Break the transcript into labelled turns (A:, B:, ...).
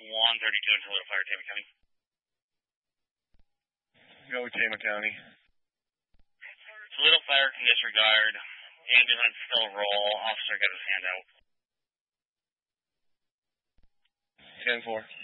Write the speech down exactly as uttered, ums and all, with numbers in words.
A: one thirty-two in Toledo Fire, Tama County.
B: Go with Tama County.
A: Toledo Fire can disregard. Ambulance still roll. Officer got his hand out.
B: ten four.